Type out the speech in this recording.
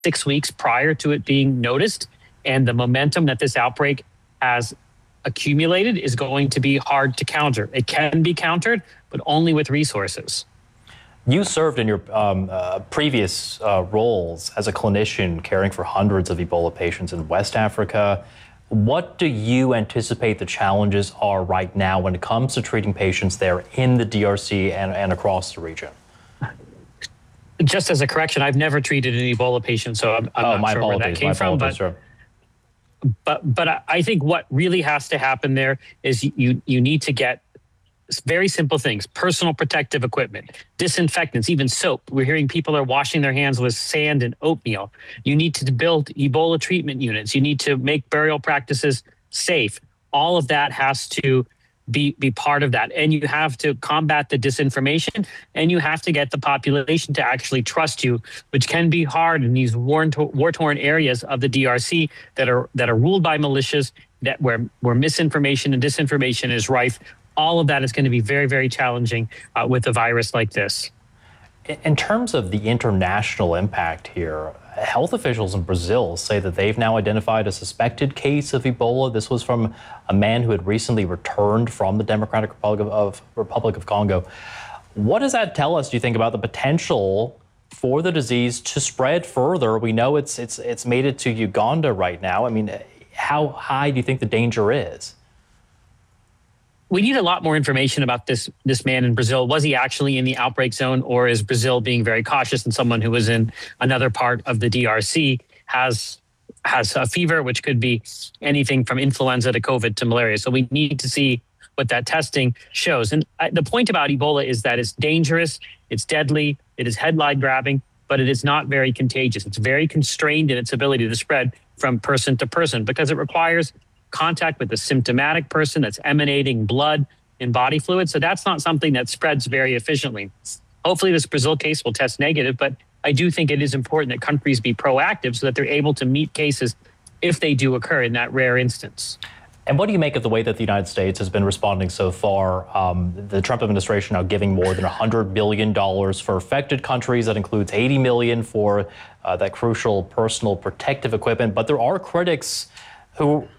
6 weeks prior to it being noticed. And the momentum that this outbreak has accumulated is going to be hard to counter. It can be countered, but only with resources. You served in your previous roles as a clinician caring for hundreds of Ebola patients in West Africa. What do you anticipate the challenges are right now when it comes to treating patients there in the DRC and across the region? Just as a correction, I've never treated an Ebola patient, so I'm not sure where that came from. But I think what really has to happen there is you need to get very simple things: personal protective equipment, disinfectants, even soap. We're hearing people are washing their hands with sand and oatmeal. You need to build Ebola treatment units. You need to make burial practices safe. All of that has to be part of that. And you have to combat the disinformation, and you have to get the population to actually trust you, which can be hard in these war-torn areas of the DRC that are ruled by militias, that where misinformation and disinformation is rife. All of that is going to be very, very challenging with a virus like this. In terms of the international impact here, health officials in Brazil say that they've now identified a suspected case of Ebola. This was from a man who had recently returned from the Democratic Republic of Congo. What does that tell us, do you think, about the potential for the disease to spread further? We know it's made it to Uganda right now. I mean, how high do you think the danger is? We need a lot more information about this man in Brazil. Was he actually in the outbreak zone, or is Brazil being very cautious, and someone who was in another part of the DRC has a fever, which could be anything from influenza to COVID to malaria. So we need to see what that testing shows. And the point about Ebola is that it's dangerous, it's deadly, it is headline grabbing, but it is not very contagious. It's very constrained in its ability to spread from person to person because it requires contact with a symptomatic person that's emanating blood and body fluid. So that's not something that spreads very efficiently. Hopefully this Brazil case will test negative, but I do think it is important that countries be proactive so that they're able to meet cases if they do occur in that rare instance. And what do you make of the way that the United States has been responding so far? The Trump administration now giving more than $100 billion for affected countries. That includes $80 million for that crucial personal protective equipment. But there are critics who